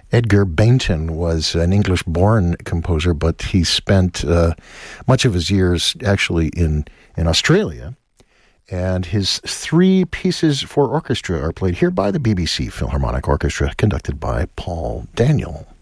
Edgar Bainton was an English-born composer, but he spent much of his years actually in Australia. And his 3 pieces for orchestra are played here by the BBC Philharmonic Orchestra, conducted by Paul Daniel.